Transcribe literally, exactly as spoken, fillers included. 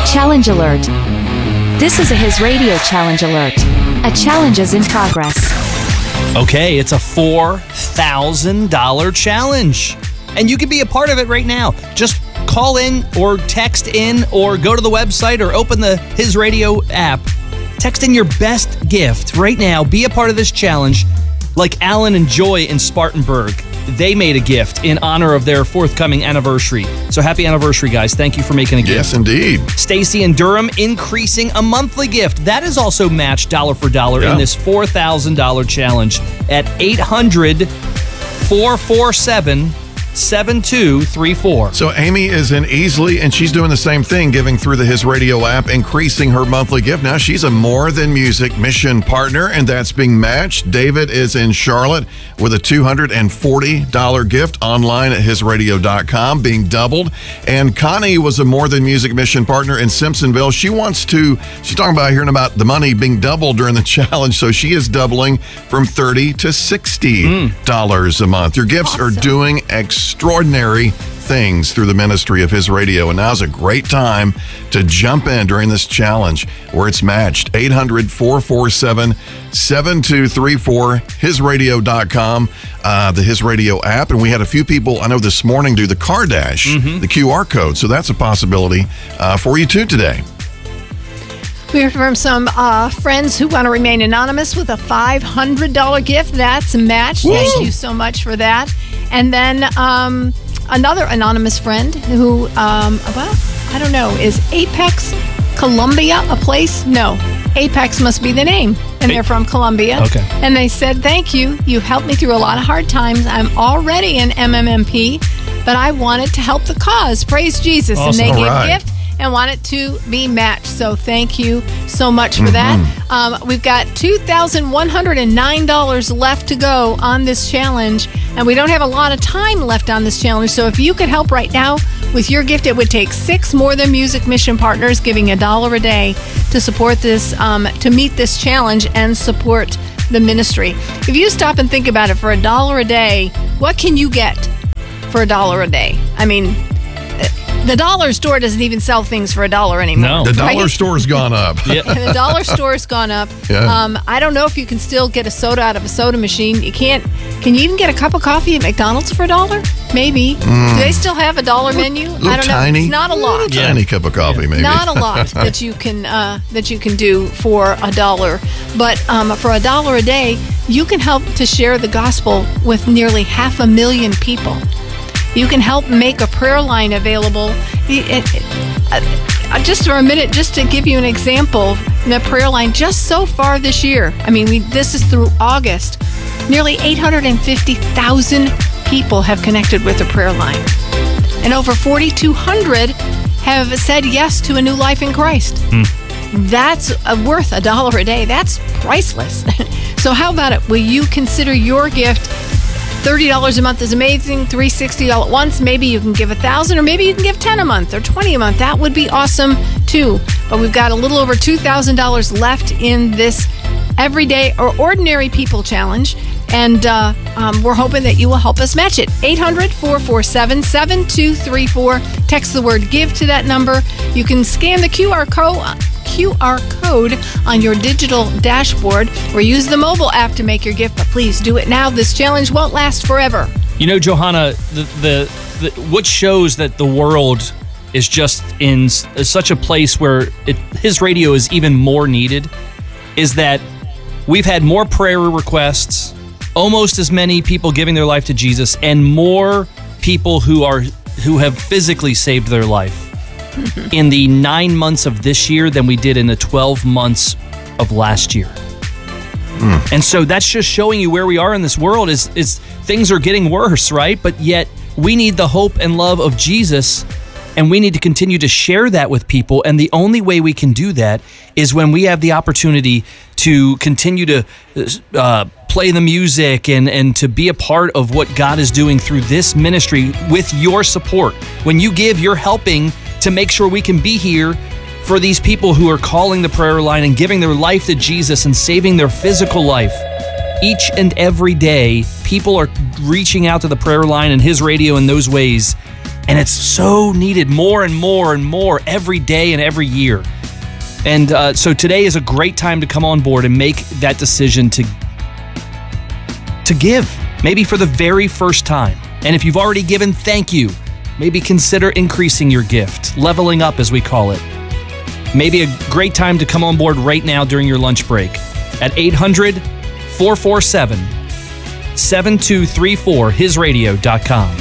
Challenge alert. This is a His Radio challenge alert. A challenge is in progress. Okay, it's a four thousand dollars challenge. And you can be a part of it right now. Just call in or text in or go to the website or open the His Radio app. Text in your best gift right now. Be a part of this challenge. Like Alan and Joy in Spartanburg. They made a gift in honor of their forthcoming anniversary. So happy anniversary, guys. Thank you for making a gift. Yes, indeed. Stacy in Durham increasing a monthly gift. That is also matched dollar for dollar yeah. in this four thousand dollars challenge at eight hundred, four four seven, seven two three four. So Amy is in Easley, and she's doing the same thing, giving through the His Radio app, increasing her monthly gift. Now she's a More Than Music mission partner, and that's being matched. David is in Charlotte with a two hundred forty dollars gift online at his radio dot com, being doubled. And Connie was a More Than Music mission partner in Simpsonville. She wants to, she's talking about hearing about the money being doubled during the challenge, so she is doubling from thirty dollars to sixty dollars mm. a month. Your gifts awesome. are doing extremely extraordinary things through the ministry of His Radio, and now's a great time to jump in during this challenge where it's matched. eight hundred, four four seven, seven two three four, his radio dot com, uh, the His Radio app. And we had a few people, I know this morning, do the car dash, mm-hmm. the Q R code, so that's a possibility uh, for you too today. We heard from some uh, friends who want to remain anonymous with a five hundred dollars gift. That's matched. Woo! Thank you so much for that. And then um, another anonymous friend who, um, well, I don't know, is Apex Columbia a place? No. Apex must be the name. And they're from Columbia. Okay. And they said, thank you. You helped me through a lot of hard times. I'm already an M M M P, but I wanted to help the cause. Praise Jesus. Awesome. And they All gave right. a gift and want it to be matched. So thank you so much for mm-hmm. that. Um, we've got two thousand one hundred nine dollars left to go on this challenge, and we don't have a lot of time left on this challenge. So if you could help right now with your gift, it would take six More Than Music mission partners giving a dollar a day to support this, um, to meet this challenge and support the ministry. If you stop and think about it, for a dollar a day, what can you get for a dollar a day? I mean, the dollar store doesn't even sell things for a dollar anymore. No. The dollar right? store's gone up. Yeah. The dollar store's gone up. Yeah. Um, I don't know if you can still get a soda out of a soda machine. You can't. Can you even get a cup of coffee at McDonald's for a dollar? Maybe. Mm. Do they still have a dollar menu? Little I don't tiny, know. It's not a lot. Little tiny cup of coffee, maybe. Not a lot that you can uh, that you can do for a dollar, but um, for a dollar a day, you can help to share the gospel with nearly half a million people. You can help make a prayer line available. It, it, uh, just for a minute, just to give you an example, the prayer line just so far this year, I mean, we, this is through August, nearly eight hundred fifty thousand people have connected with the prayer line. And over forty-two hundred have said yes to a new life in Christ. Mm. That's uh, worth a dollar a day. That's priceless. So how about it? Will you consider your gift? thirty dollars a month is amazing. three hundred sixty dollars all at once. Maybe you can give one thousand dollars, or maybe you can give ten a month or twenty a month. That would be awesome too. But we've got a little over two thousand dollars left in this everyday or ordinary people challenge. And uh, um, we're hoping that you will help us match it. eight hundred, four four seven, seven two three four. Text the word GIVE to that number. You can scan the Q R code Q R code on your digital dashboard, or use the mobile app to make your gift. But please do it now. This challenge won't last forever. You know, Johanna, the, the, the what shows that the world is just in s- such a place where it, His Radio is even more needed is that we've had more prayer requests, almost as many people giving their life to Jesus, and more people who are who have physically saved their life in the nine months of this year than we did in the twelve months of last year. Mm. And so that's just showing you where we are in this world is, is things are getting worse, right? But yet we need the hope and love of Jesus, and we need to continue to share that with people. And the only way we can do that is when we have the opportunity to continue to uh, play the music and, and to be a part of what God is doing through this ministry with your support. When you give, you're helping to make sure we can be here for these people who are calling the prayer line and giving their life to Jesus and saving their physical life. Each and every day, people are reaching out to the prayer line and His Radio in those ways. And it's so needed more and more and more every day and every year. And uh, so today is a great time to come on board and make that decision to, to give, maybe for the very first time. And if you've already given, thank you. Maybe consider increasing your gift, leveling up as we call it. Maybe a great time to come on board right now during your lunch break at eight hundred, four four seven, seven two three four, his radio dot com.